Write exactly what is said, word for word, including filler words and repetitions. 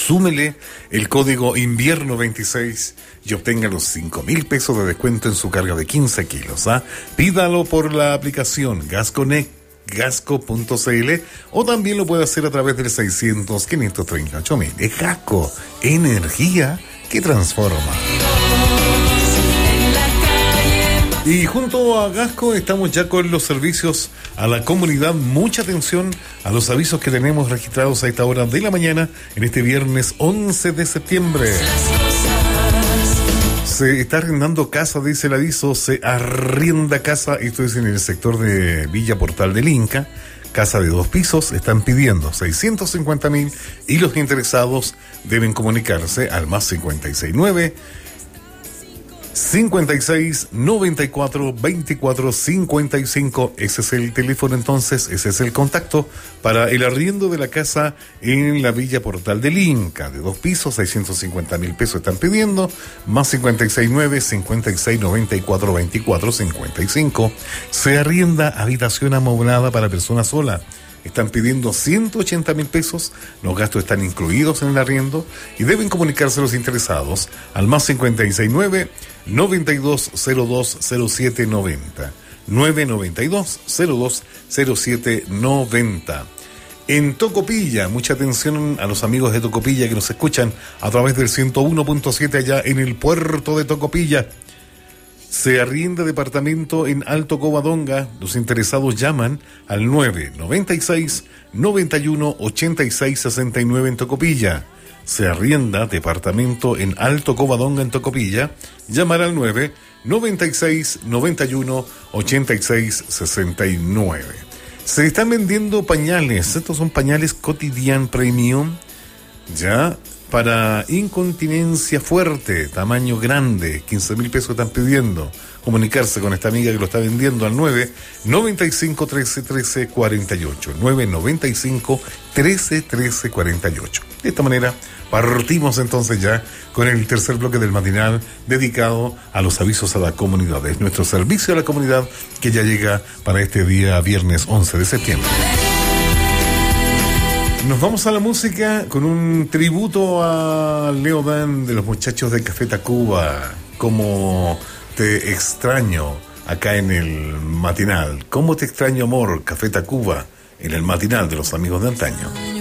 súmele el código invierno veintiséis y obtenga los cinco mil pesos de descuento en su carga de quince kilos. ¿ah? Pídalo por la aplicación GasConnect, gasco punto c l, o también lo puede hacer a través del seiscientos, quinientos treinta y ocho mil. Es Gasco, energía que transforma. Y junto a Gasco estamos ya con los servicios a la comunidad. Mucha atención a los avisos que tenemos registrados a esta hora de la mañana en este viernes once de septiembre. Se está arrendando casa, dice el aviso, se arrienda casa, esto es en el sector de Villa Portal del Inca, casa de dos pisos, están pidiendo seiscientos cincuenta mil y los interesados deben comunicarse al más cincuenta y seis nueve, cincuenta y seis, noventa y cuatro, veinticuatro, cincuenta y cinco. Ese es el teléfono entonces, ese es el contacto para el arriendo de la casa en la Villa Portal del Inca, de dos pisos, seiscientos cincuenta mil pesos están pidiendo, más cincuenta y seis nueve, cincuenta y seis, noventa y cuatro, veinticuatro, cincuenta y cinco. Se arrienda habitación amoblada para persona sola. Están pidiendo ciento ochenta mil pesos, los gastos están incluidos en el arriendo y deben comunicarse los interesados al más cincuenta y seis nueve, noventa y dos, cero dos, cero siete noventa, nueve noventa y dos, cero dos, cero siete noventa. En Tocopilla, mucha atención a los amigos de Tocopilla que nos escuchan a través del ciento uno punto siete allá en el puerto de Tocopilla. Se arrienda departamento en Alto Covadonga. Los interesados llaman al nueve noventa y seis, noventa y uno, ochenta y seis, sesenta y nueve en Tocopilla. Se arrienda departamento en Alto Covadonga en Tocopilla. Llamar al nueve noventa y seis, noventa y uno, ochenta y seis, sesenta y nueve. Se están vendiendo pañales. Estos son pañales Cotidian Premium. Ya. Para incontinencia fuerte, tamaño grande, quince mil pesos están pidiendo. Comunicarse con esta amiga que lo está vendiendo al nueve noventa y cinco, trece, trece, cuarenta y ocho. nueve noventa y cinco, trece, trece, cuarenta y ocho. De esta manera, partimos entonces ya con el tercer bloque del matinal dedicado a los avisos a la comunidad. Es nuestro servicio a la comunidad que ya llega para este día viernes once de septiembre. Nos vamos a la música con un tributo a Leo Dan de los muchachos de Café Tacuba. Cómo te extraño acá en el matinal. Cómo te extraño, amor, Café Tacuba en el matinal de los amigos de antaño.